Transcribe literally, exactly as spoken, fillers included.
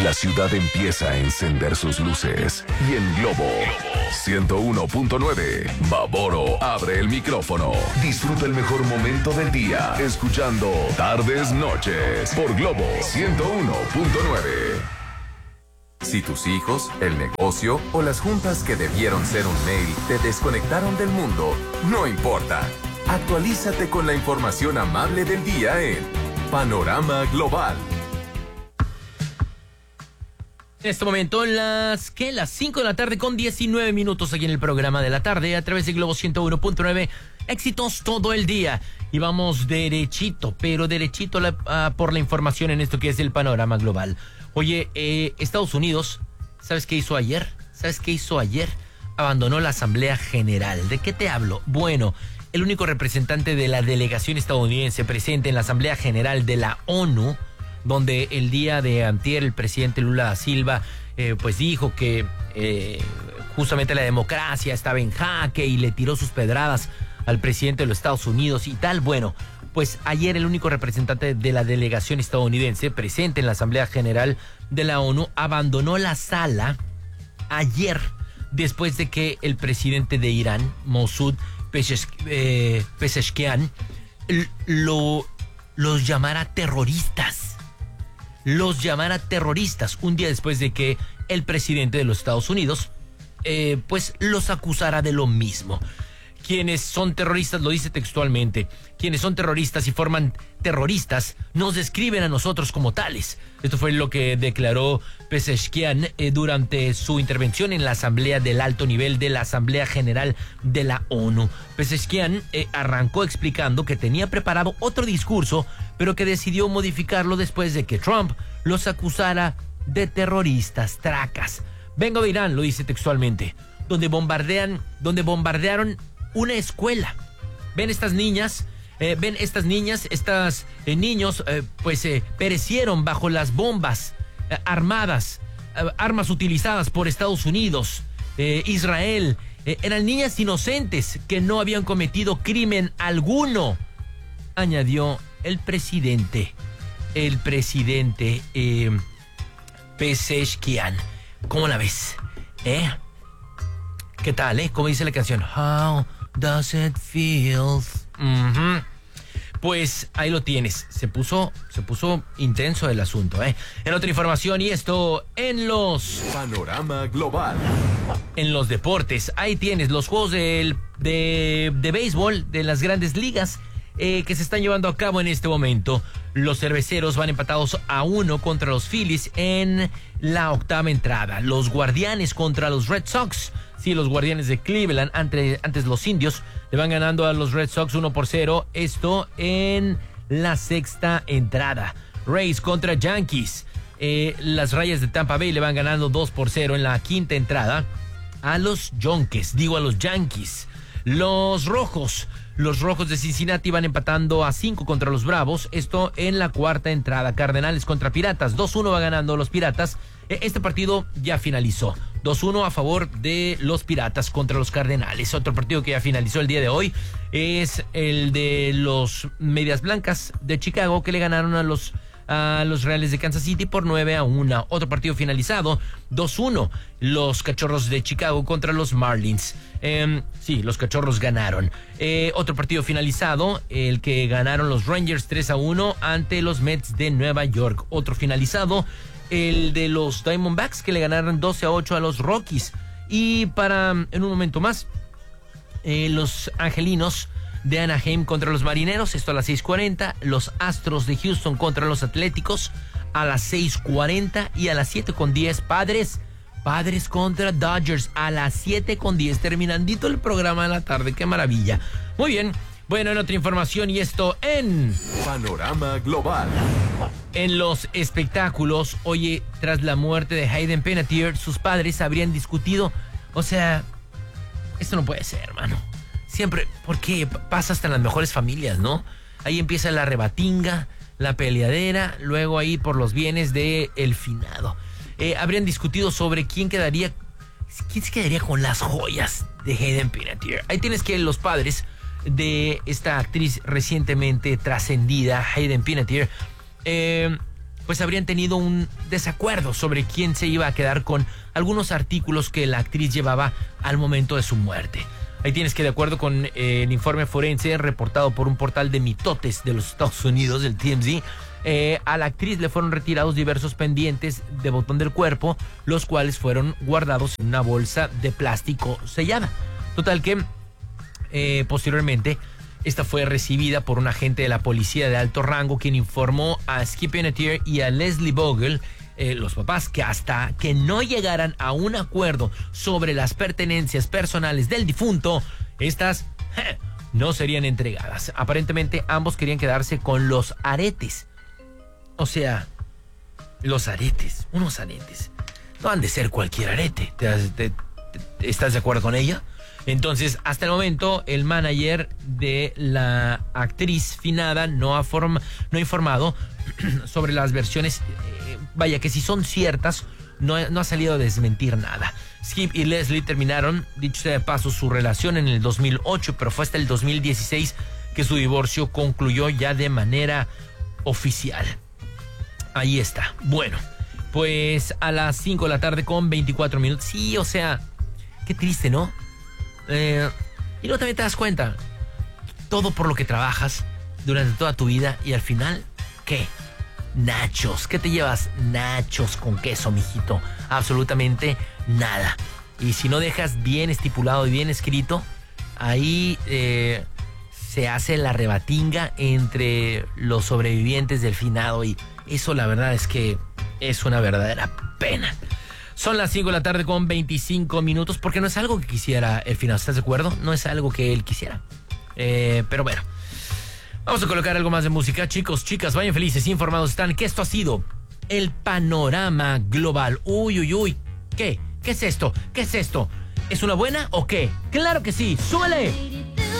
La ciudad empieza a encender sus luces y en Globo ciento uno punto nueve, Baboro abre el micrófono. Disfruta el mejor momento del día escuchando Tardes Noches por Globo ciento uno punto nueve. Si tus hijos, el negocio o las juntas que debieron ser un mail te desconectaron del mundo, no importa. Actualízate con la información amable del día en Panorama Global. En este momento, las que las cinco de la tarde con diecinueve minutos aquí en el programa de la tarde a través de Globo ciento uno punto nueve. Éxitos todo el día. Y vamos derechito, pero derechito la, uh, por la información en esto que es el panorama global. Oye, eh, Estados Unidos, ¿sabes qué hizo ayer? ¿Sabes qué hizo ayer? Abandonó la Asamblea General. ¿De qué te hablo? Bueno, el único representante de la delegación estadounidense presente en la Asamblea General de la ONU, donde el día de antier el presidente Lula da Silva eh, pues dijo que eh, justamente la democracia estaba en jaque y le tiró sus pedradas al presidente de los Estados Unidos y tal. Bueno, pues ayer el único representante de la delegación estadounidense presente en la Asamblea General de la ONU abandonó la sala ayer después de que el presidente de Irán, Masoud Pezeshkian, lo, los llamara terroristas. los llamara terroristas un día después de que el presidente de los Estados Unidos eh, pues los acusara de lo mismo. Quienes son terroristas, lo dice textualmente, quienes son terroristas y forman terroristas nos describen a nosotros como tales. Esto fue lo que declaró Pezeshkian eh, durante su intervención en la asamblea del alto nivel de la Asamblea General de la ONU. Pezeshkian eh, arrancó explicando que tenía preparado otro discurso, pero que decidió modificarlo después de que Trump los acusara de terroristas tracas. Vengo de Irán, lo dice textualmente, donde bombardean, donde bombardearon una escuela. Ven estas niñas, eh, ven estas niñas, estas eh, niños, eh, pues eh, perecieron bajo las bombas eh, armadas, eh, armas utilizadas por Estados Unidos, eh, Israel. Eh, eran niñas inocentes que no habían cometido crimen alguno, añadió el presidente, el presidente eh, Pezeshkian. ¿Cómo la ves? ¿Eh? ¿Qué tal, eh? Como dice la canción, How does it feel? Uh-huh. Pues ahí lo tienes. Se puso, se puso intenso el asunto, ¿eh? En otra información, y esto en los... Panorama Global. En los deportes, ahí tienes los juegos de, de, de béisbol de las grandes ligas eh, que se están llevando a cabo en este momento. Los cerveceros van empatados a uno contra los Phillies en la octava entrada. Los Guardianes contra los Red Sox. Sí, los Guardianes de Cleveland, antes, antes los Indios, le van ganando a los Red Sox uno por cero. Esto en la sexta entrada. Rays contra Yankees. Eh, las Rayas de Tampa Bay le van ganando dos por cero en la quinta entrada a los Yonkers, digo a los Yankees. Los Rojos, los Rojos de Cincinnati van empatando a cinco contra los Bravos. Esto en la cuarta entrada. Cardenales contra Piratas, dos uno va ganando los Piratas. Este partido ya finalizó. dos uno a favor de los Piratas contra los Cardenales. Otro partido que ya finalizó el día de hoy es el de los Medias Blancas de Chicago, que le ganaron a los a los Reales de Kansas City por nueve a uno. Otro partido finalizado, dos uno. Los Cachorros de Chicago contra los Marlins. Eh, sí, los Cachorros ganaron. Eh, otro partido finalizado, el que ganaron los Rangers tres a uno ante los Mets de Nueva York. Otro finalizado, el de los Diamondbacks, que le ganaron doce a ocho a los Rockies. Y para, en un momento más, eh, los Angelinos de Anaheim contra los Marineros, esto a las seis cuarenta. Los Astros de Houston contra los Atléticos a las seis cuarenta. Y a las siete con diez, Padres, Padres contra Dodgers a las siete con diez. Terminandito el programa de la tarde, qué maravilla. Muy bien. Bueno, en otra información, y esto en Panorama Global. En los espectáculos, oye, tras la muerte de Hayden Panettiere, sus padres habrían discutido. O sea, esto no puede ser, hermano. Siempre, porque pasa hasta en las mejores familias, ¿no? Ahí empieza la rebatinga, la peleadera, luego ahí por los bienes de el finado. Eh, habrían discutido sobre quién quedaría, quién se quedaría con las joyas de Hayden Panettiere. Ahí tienes que los padres de esta actriz recientemente trascendida, Hayden Panettiere, eh, pues habrían tenido un desacuerdo sobre quién se iba a quedar con algunos artículos que la actriz llevaba al momento de su muerte. Ahí tienes que, de acuerdo con eh, el informe forense reportado por un portal de mitotes de los Estados Unidos, el T M Z, eh, a la actriz le fueron retirados diversos pendientes de botón del cuerpo, los cuales fueron guardados en una bolsa de plástico sellada. Total que eh, posteriormente esta fue recibida por un agente de la policía de alto rango, quien informó a Skip Panettiere y a Leslie Bogle, eh, los papás, que hasta que no llegaran a un acuerdo sobre las pertenencias personales del difunto, estas eh, no serían entregadas. Aparentemente ambos querían quedarse con los aretes. O sea, los aretes, unos aretes. No han de ser cualquier arete. ¿Te, te, te, ¿Estás de acuerdo con ella? Entonces, hasta el momento, el manager de la actriz finada no ha, form, no ha informado sobre las versiones, eh, vaya, que si son ciertas, no, no ha salido a desmentir nada. Skip y Leslie terminaron, dicho sea de paso, su relación en el dos mil ocho, pero fue hasta el dos mil dieciséis que su divorcio concluyó ya de manera oficial. Ahí está. Bueno, pues a las cinco de la tarde con veinticuatro minutos. Sí, o sea, qué triste, ¿no? Eh, y luego también te das cuenta, todo por lo que trabajas durante toda tu vida y al final, ¿qué? Nachos. ¿Qué te llevas? Nachos con queso, mijito. Absolutamente nada. Y si no dejas bien estipulado y bien escrito, ahí eh, se hace la rebatinga entre los sobrevivientes del finado y eso la verdad es que es una verdadera pena. Son las cinco de la tarde con veinticinco minutos, porque no es algo que quisiera el finado, ¿estás de acuerdo? No es algo que él quisiera. Eh, pero bueno, vamos a colocar algo más de música. Chicos, chicas, vayan felices, informados están que esto ha sido el panorama global. Uy, uy, uy, ¿qué? ¿Qué es esto? ¿Qué es esto? ¿Es una buena o qué? ¡Claro que sí! ¡Súbele!